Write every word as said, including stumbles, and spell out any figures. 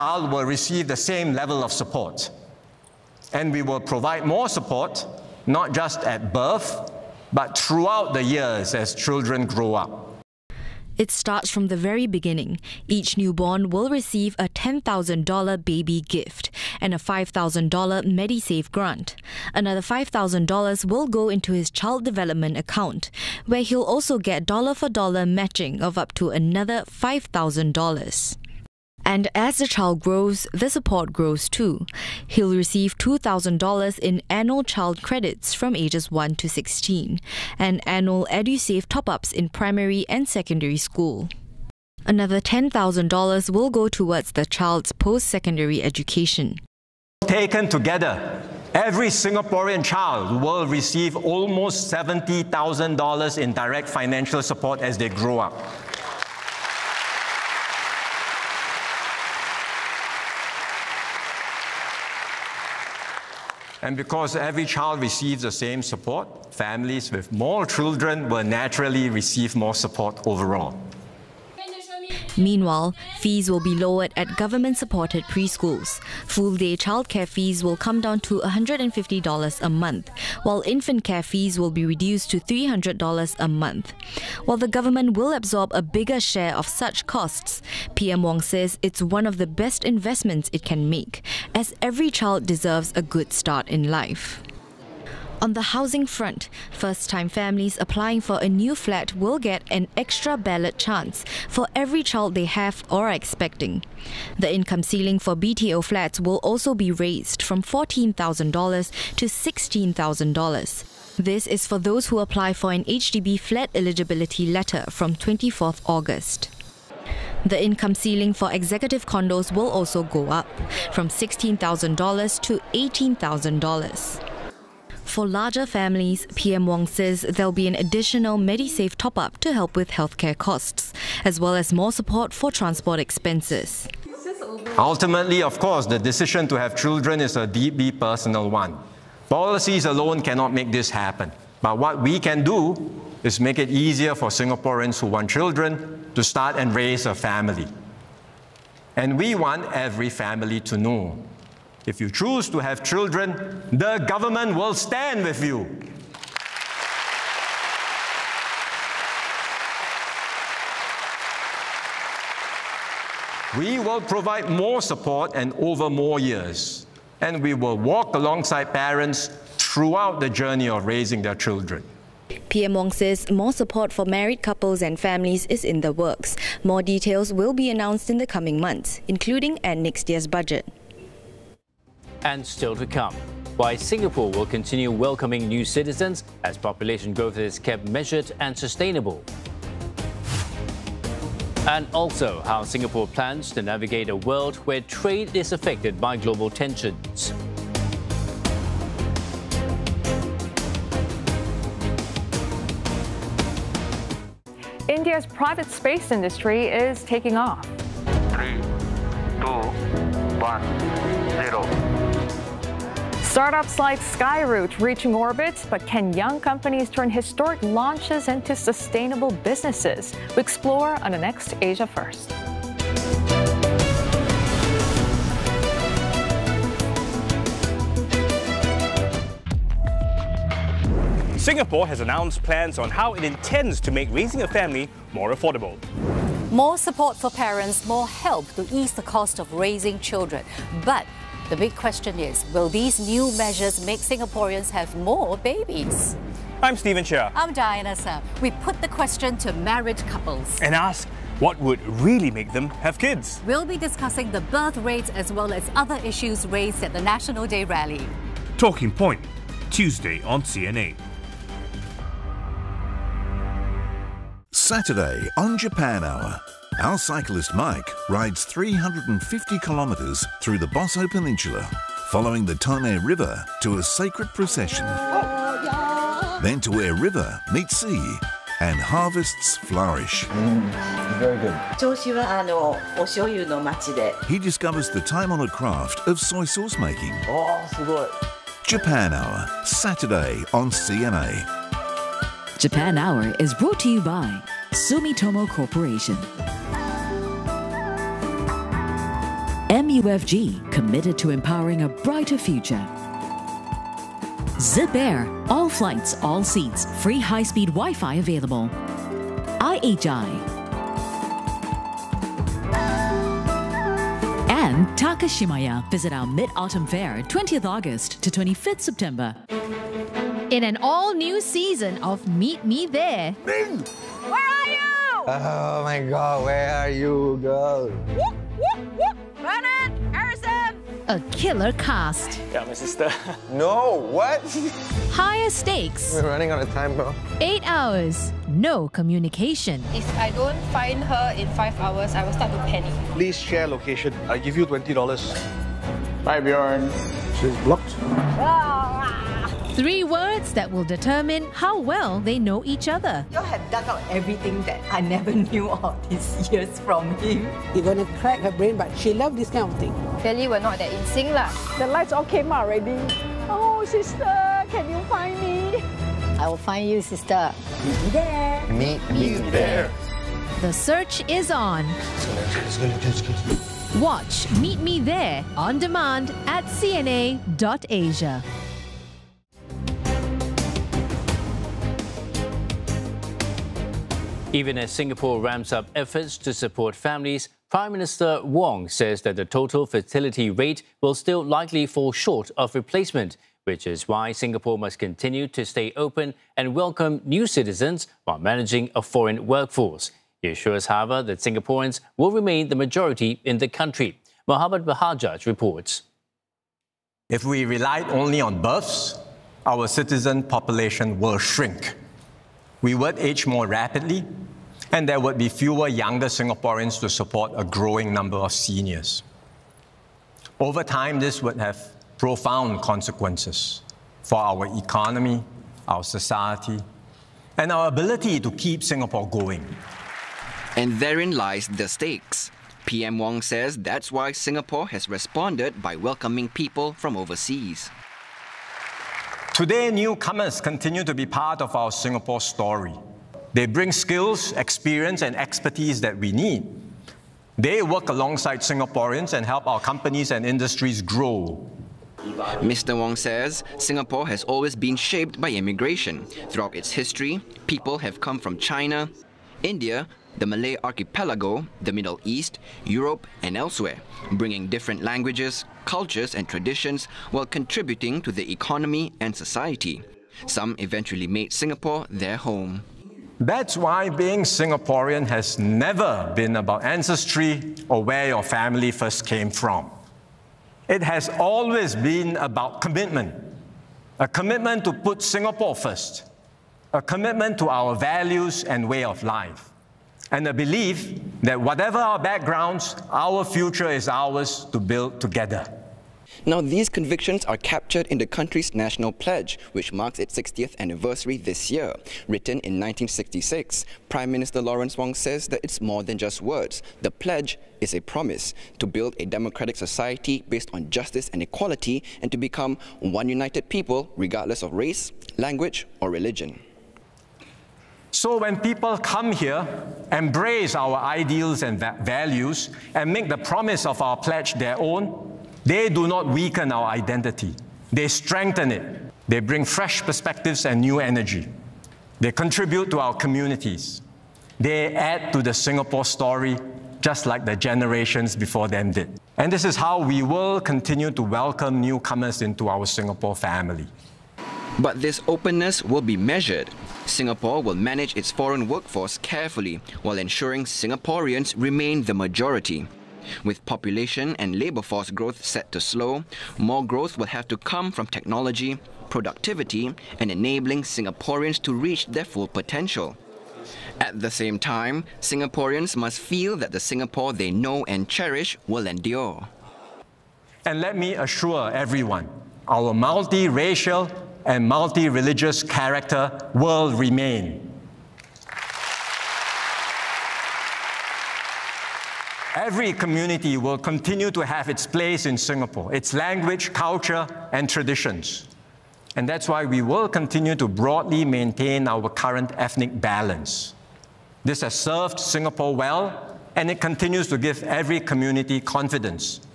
child will receive the same level of support. And we will provide more support, not just at birth, but throughout the years as children grow up. It starts from the very beginning. Each newborn will receive a ten thousand dollars baby gift and a five thousand dollars MediSave grant. Another five thousand dollars will go into his child development account, where he'll also get dollar-for-dollar matching of up to another five thousand dollars. And as the child grows, the support grows too. He'll receive two thousand dollars in annual child credits from ages one to sixteen and annual EduSave top-ups in primary and secondary school. Another ten thousand dollars will go towards the child's post-secondary education. Taken together, every Singaporean child will receive almost seventy thousand dollars in direct financial support as they grow up. And because every child receives the same support, families with more children will naturally receive more support overall. Meanwhile, fees will be lowered at government-supported preschools. Full-day childcare fees will come down to one hundred fifty dollars a month, while infant care fees will be reduced to three hundred dollars a month. While the government will absorb a bigger share of such costs, P M Wong says it's one of the best investments it can make, as every child deserves a good start in life. On the housing front, first-time families applying for a new flat will get an extra ballot chance for every child they have or are expecting. The income ceiling for B T O flats will also be raised from fourteen thousand dollars to sixteen thousand dollars. This is for those who apply for an H D B flat eligibility letter from twenty-fourth August. The income ceiling for executive condos will also go up from sixteen thousand dollars to eighteen thousand dollars. For larger families, P M Wong says there'll be an additional MediSave top-up to help with healthcare costs, as well as more support for transport expenses. Ultimately, of course, the decision to have children is a deeply personal one. Policies alone cannot make this happen. But what we can do is make it easier for Singaporeans who want children to start and raise a family. And we want every family to know, if you choose to have children, the government will stand with you. We will provide more support and over more years, and we will walk alongside parents throughout the journey of raising their children. P M Wong says more support for married couples and families is in the works. More details will be announced in the coming months, including at next year's budget. And still to come, why Singapore will continue welcoming new citizens as population growth is kept measured and sustainable. And also how Singapore plans to navigate a world where trade is affected by global tensions. India's private space industry is taking off. Three, two, one, zero. Startups like Skyroot reaching orbit, but can young companies turn historic launches into sustainable businesses? We explore on the next Asia First. Singapore has announced plans on how it intends to make raising a family more affordable. More support for parents, more help to ease the cost of raising children. But the big question is, will these new measures make Singaporeans have more babies? I'm Stephen Chia. I'm Diana Sam. We put the question to married couples And ask what would really make them have kids. We'll be discussing the birth rates as well as other issues raised at the National Day rally. Talking Point, Tuesday on C N A. Saturday on Japan Hour. Our cyclist Mike rides three hundred fifty kilometres through the Bosso Peninsula, following the Tone River to a sacred procession. Then to where river meets sea and harvests flourish. Mm, very good. He discovers the time-honoured craft of soy sauce making. Oh, sugoi. Japan Hour, Saturday on C N A. Japan Hour is brought to you by Sumitomo Corporation. M U F G, committed to empowering a brighter future. Zip Air, all flights, all seats, free high-speed Wi-Fi available. I H I. And Takashimaya. Visit our Mid-Autumn Fair, twentieth August to twenty-fifth September. In an all-new season of Meet Me There. Ming! Where are you? Oh my god, where are you, girl? Whoop, whoop, whoop. Bernard, Harrison. A killer cast. Yeah, my sister. No, what? Higher stakes. We're running out of time, bro. Eight hours. No communication. If I don't find her in five hours, I will start to panic. Please share location. I give you twenty dollars. Bye, Bjorn. She's blocked. Three words that will determine how well they know each other. You have dug out everything that I never knew all these years from him. You're gonna crack her brain, but she loves this kind of thing. Clearly, we're not that in sync lah. The lights all came out already. Oh, sister, can you find me? I will find you, sister. Meet me there. Meet me there. The search is on. Watch Meet Me There on demand at C N A dot asia. Even as Singapore ramps up efforts to support families, Prime Minister Wong says that the total fertility rate will still likely fall short of replacement, which is why Singapore must continue to stay open and welcome new citizens while managing a foreign workforce. He assures, however, that Singaporeans will remain the majority in the country. Mohammed Bahajaj reports. If we relied only on births, our citizen population will shrink. We would age more rapidly, and there would be fewer younger Singaporeans to support a growing number of seniors. Over time, this would have profound consequences for our economy, our society, and our ability to keep Singapore going. And therein lies the stakes. P M Wong says that's why Singapore has responded by welcoming people from overseas. Today, newcomers continue to be part of our Singapore story. They bring skills, experience, and expertise that we need. They work alongside Singaporeans and help our companies and industries grow. Mister Wong says Singapore has always been shaped by immigration. Throughout its history, people have come from China, India, the Malay archipelago, the Middle East, Europe, and elsewhere, bringing different languages, cultures, and traditions while contributing to the economy and society. Some eventually made Singapore their home. That's why being Singaporean has never been about ancestry or where your family first came from. It has always been about commitment, a commitment to put Singapore first, a commitment to our values and way of life, and a belief that whatever our backgrounds, our future is ours to build together. Now, these convictions are captured in the country's national pledge, which marks its sixtieth anniversary this year. Written in nineteen sixty-six, Prime Minister Lawrence Wong says that it's more than just words. The pledge is a promise to build a democratic society based on justice and equality and to become one united people regardless of race, language, or religion. So when people come here, embrace our ideals and va- values, and make the promise of our pledge their own, they do not weaken our identity. They strengthen it. They bring fresh perspectives and new energy. They contribute to our communities. They add to the Singapore story, just like the generations before them did. And this is how we will continue to welcome newcomers into our Singapore family. But this openness will be measured. Singapore will manage its foreign workforce carefully while ensuring Singaporeans remain the majority. With population and labour force growth set to slow, more growth will have to come from technology, productivity, and enabling Singaporeans to reach their full potential. At the same time, Singaporeans must feel that the Singapore they know and cherish will endure. And let me assure everyone, our multi-racial and multi-religious character will remain. Every community will continue to have its place in Singapore, its language, culture, and traditions. And that's why we will continue to broadly maintain our current ethnic balance. This has served Singapore well, and it continues to give every community confidence